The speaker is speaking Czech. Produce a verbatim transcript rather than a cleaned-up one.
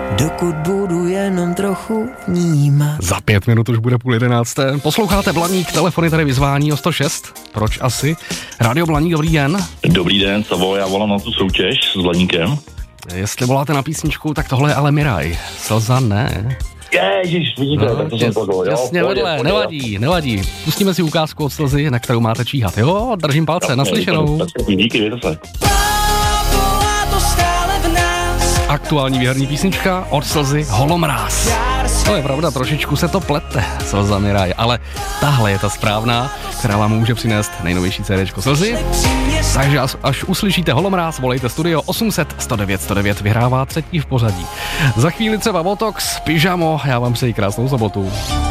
dokud budu jenom trochu vnímat. Za pět minut už bude půl jedenácté. Posloucháte Blaník, telefony tady vyzvání o sto šest. Proč asi? Rádio Blaník, dobrý den. Dobrý den, Savo, já volám na tu soutěž s Blaníkem. Jestli voláte na písničku, tak tohle je ale Miraj. Slza ne. Ježiš, vidíte, no, tak to jsem podol, jo? Jasně Pohodě, vedle, pohodě. nevadí, nevadí. Pustíme si ukázku od Slzy, na kterou máte číhat. Jo, držím palce, naslyšenou. Díky, vědět se. Aktuální výherní písnička od Slzy Holomráz. To je pravda, trošičku se to plete, Slza Miraj, ale tahle je ta správná, která vám může přinést nejnovější CDčko Slzy. Takže až, až uslyšíte Holomráz, volejte studio osm set sto devět sto devět, vyhrává třetí v pořadí. Za chvíli třeba Botox, Pyžamo, já vám přeji krásnou sobotu.